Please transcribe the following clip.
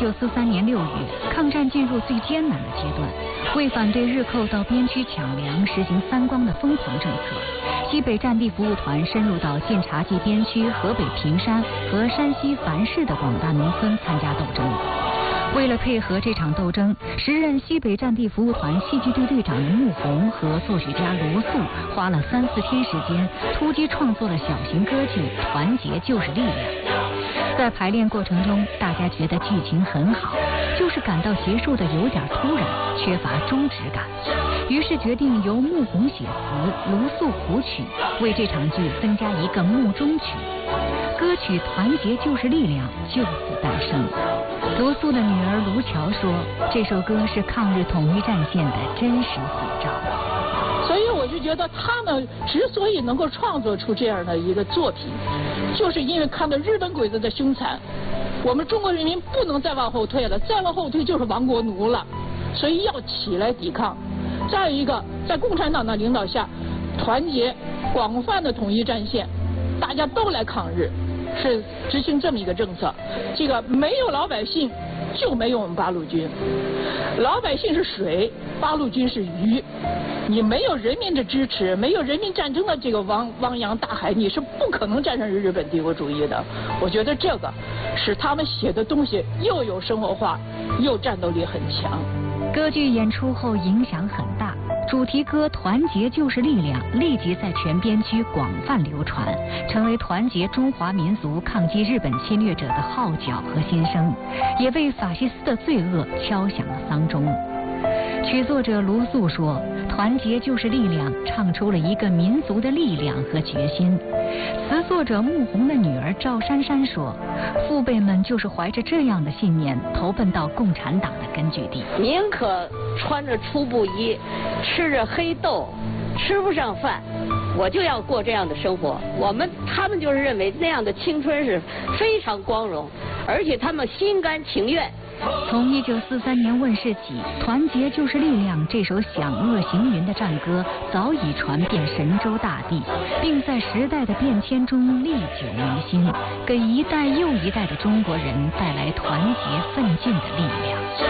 1943年6月，抗战进入最艰难的阶段。为反对日寇到边区抢粮、实行三光的疯狂政策，西北战地服务团深入到晋察冀边区河北平山和山西樊市的广大农村参加斗争。为了配合这场斗争，时任西北战地服务团戏剧队队长的穆弘和作曲家罗素花了3、4天时间，突击创作了小型歌剧《团结就是力量》。在排练过程中，大家觉得剧情很好，就是感到结束的有点突然，缺乏终止感。于是决定由穆弘写词，卢素谱曲，为这场剧增加一个穆中曲。歌曲《团结就是力量》就此诞生。卢素的女儿卢乔说，这首歌是抗日统一战线的真实写照。 所以我就觉得他们之所以能够创作出这样的一个作品，就是因为看到日本鬼子的凶残，我们中国人民不能再往后退了，再往后退就是亡国奴了，所以要起来抵抗。再一个，在共产党的领导下，团结广泛的统一战线，大家都来抗日，是执行这么一个政策。这个没有老百姓，就没有我们八路军。老百姓是水，八路军是鱼。你没有人民的支持，没有人民战争的这个汪洋大海，你是不可能战胜日本帝国主义的。我觉得这个使他们写的东西又有生活化，又战斗力很强。 歌剧演出后影响很大，主题歌《团结就是力量》立即在全边区广泛流传，成为团结中华民族抗击日本侵略者的号角和心声，也为法西斯的罪恶敲响了丧钟。曲作者卢素说，团结就是力量，唱出了一个民族的力量和决心。词作者穆弘的女儿赵珊珊说，父辈们就是怀着这样的信念投奔到共产党的根据地， 宁可穿着粗布衣，吃着黑豆，吃不上饭，我就要过这样的生活。他们就是认为那样的青春是非常光荣，而且他们心甘情愿。 从1943年问世起，《团结就是力量》这首响遏行云的战歌早已传遍神州大地，并在时代的变迁中历久弥新，给一代又一代的中国人带来团结奋进的力量。